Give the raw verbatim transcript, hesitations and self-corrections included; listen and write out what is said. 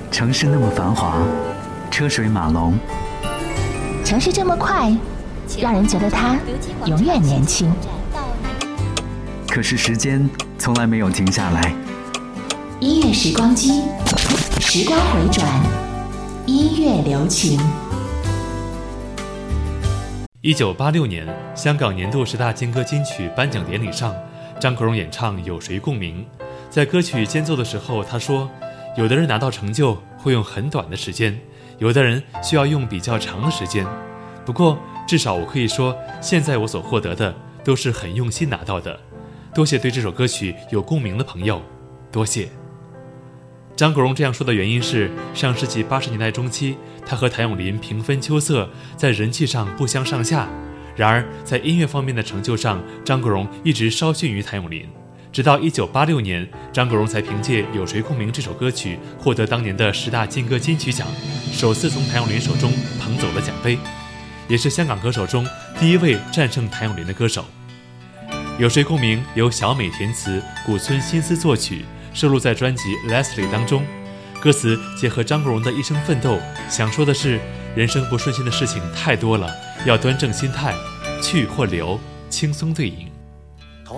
城市那么繁华，车水马龙， 城市这么快，让人觉得它永远年轻。 可是时间从来没有停下来。 音乐时光机，时光回转，音乐留情。 一九八六年，香港年度十大金歌金曲颁奖典礼上，张国荣演唱《有谁共鸣》。在歌曲间奏的时候，他说：“有的人拿到成就会用很短的时间，有的人需要用比较长的时间。不过，至少我可以说，现在我所获得的都是很用心拿到的。多谢对这首歌曲有共鸣的朋友，多谢。”张国荣这样说的原因是，上世纪八十年代中期，他和谭咏麟平分秋色，在人气上不相上下。然而，在音乐方面的成就上，张国荣一直稍逊于谭咏麟。直到一九八六年，张国荣才凭借《有谁共鸣》这首歌曲获得当年的十大金歌金曲奖，首次从谭咏麟手中捧走了奖杯，也是香港歌手中第一位战胜谭咏麟的歌手。《有谁共鸣》由小美填词，古村新司作曲，收录在专辑《Leslie》当中。歌词结合张国荣的一生奋斗，想说的是，人生不顺心的事情太多了，要端正心态，去或留，轻松对饮。